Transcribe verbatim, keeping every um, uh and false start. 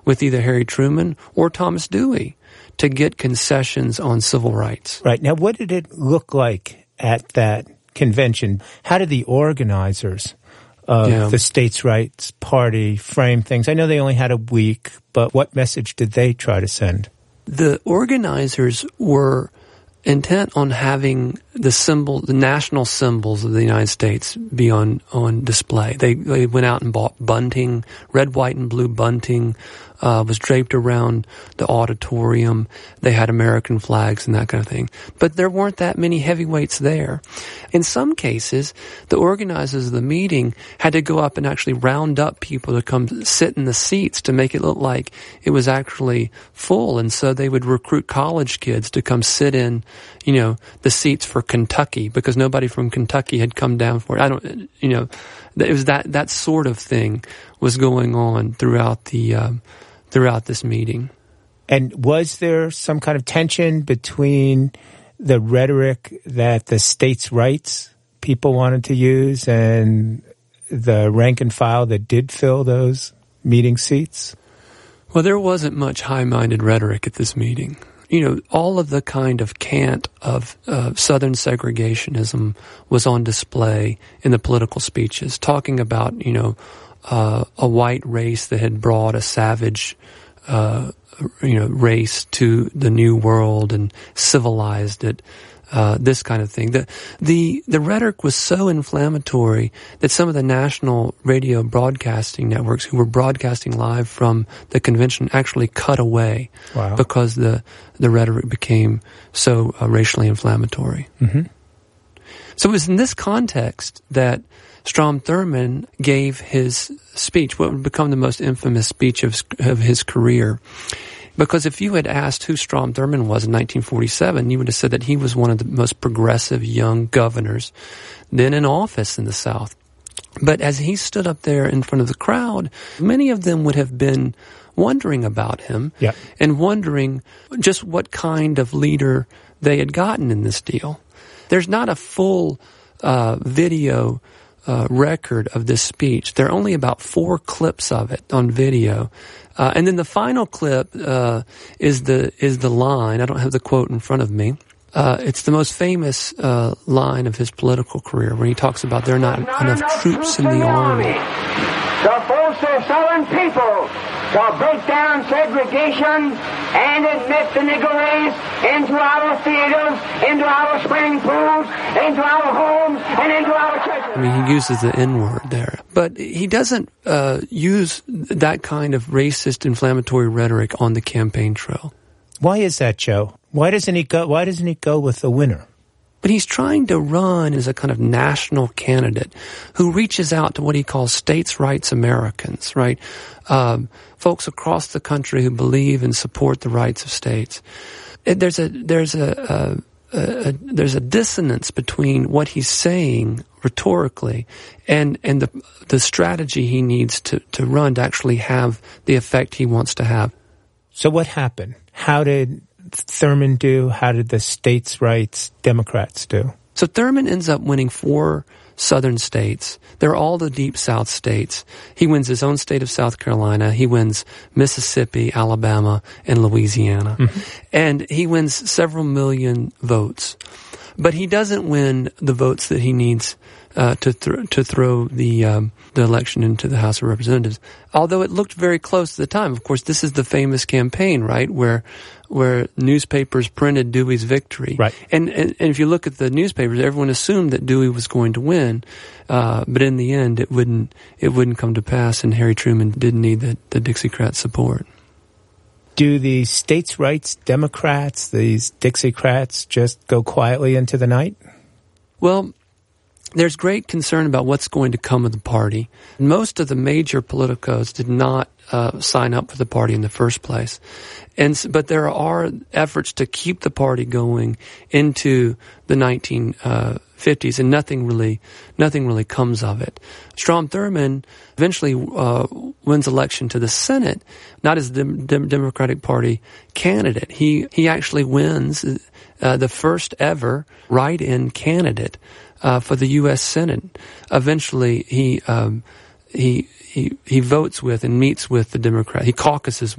with either Harry Truman or Thomas Dewey to get concessions on civil rights. Right. Now, what did it look like at that convention? How did the organizers of yeah. the States' Rights Party frame things? I know they only had a week, but what message did they try to send? The organizers were intent on having the symbol, the national symbols of the United States be on, on display. They, they went out and bought bunting, red, white, and blue bunting, uh, was draped around the auditorium. They had American flags and that kind of thing. But there weren't that many heavyweights there. In some cases, the organizers of the meeting had to go up and actually round up people to come sit in the seats to make it look like it was actually full. And so they would recruit college kids to come sit in, you know, the seats for Kentucky because nobody from Kentucky had come down for it. I don't, you know, it was that, that sort of thing was going on throughout the, um, throughout this meeting. And was there some kind of tension between the rhetoric that the states' rights people wanted to use and the rank and file that did fill those meeting seats? Well, there wasn't much high-minded rhetoric at this meeting. You know, all of the kind of cant of uh, Southern segregationism was on display in the political speeches, talking about, you know, uh, a white race that had brought a savage, uh, you know, race to the New World and civilized it. Uh, this kind of thing. The, the, the rhetoric was so inflammatory that some of the national radio broadcasting networks who were broadcasting live from the convention actually cut away. Wow. Because the, the rhetoric became so uh, racially inflammatory. Mm-hmm. So it was in this context that Strom Thurmond gave his speech, what would become the most infamous speech of, of his career. Because if you had asked who Strom Thurmond was in nineteen forty-seven, you would have said that he was one of the most progressive young governors then in office in the South. But as he stood up there in front of the crowd, many of them would have been wondering about him yeah. and wondering just what kind of leader they had gotten in this deal. There's not a full uh, video uh, record of this speech. There are only about four clips of it on video. Uh, and then the final clip uh, is the is the line. I don't have the quote in front of me. Uh, it's the most famous uh, line of his political career, where he talks about there are not, not enough, enough troops, troops in the, in the army. army to force the Southern people to break down segregation and admit the Negro race into our theaters, into our swimming pools, into our homes, and into our churches. I mean, he uses the N-word there. But he doesn't uh, use that kind of racist, inflammatory rhetoric on the campaign trail. Why is that, Joe? Why doesn't he go? Why doesn't he go with the winner? But he's trying to run as a kind of national candidate who reaches out to what he calls states' rights Americans, right? Um, folks across the country who believe and support the rights of states. It, there's a there's a, a, a, a there's a dissonance between what he's saying rhetorically and and the the strategy he needs to to run to actually have the effect he wants to have. So what happened? How did Thurmond do? How did the states' rights Democrats do? So Thurmond ends up winning four southern states. They're all the deep South states. He wins his own state of South Carolina. He wins Mississippi, Alabama, and Louisiana. Mm-hmm. And he wins several million votes. But he doesn't win the votes that he needs uh, to th- to throw the um, the election into the House of Representatives. Although it looked very close at the time. Of course, this is the famous campaign, right, where where newspapers printed Dewey's victory. Right. And, and, and if you look at the newspapers, everyone assumed that Dewey was going to win. Uh, but in the end, it wouldn't it wouldn't come to pass, and Harry Truman didn't need the, the Dixiecrat support. Do the states' rights Democrats, these Dixiecrats, just go quietly into the night? Well, there's great concern about what's going to come of the party. Most of the major politicos did not uh, sign up for the party in the first place. And but there are efforts to keep the party going into the nineteen fifties, and nothing really, nothing really comes of it. Strom Thurmond eventually uh, wins election to the Senate, not as the Dem- Democratic Party candidate. He he actually wins uh, the first ever write-in candidate uh, for the U S Senate. Eventually, he um, he he he votes with and meets with the Democrat. He caucuses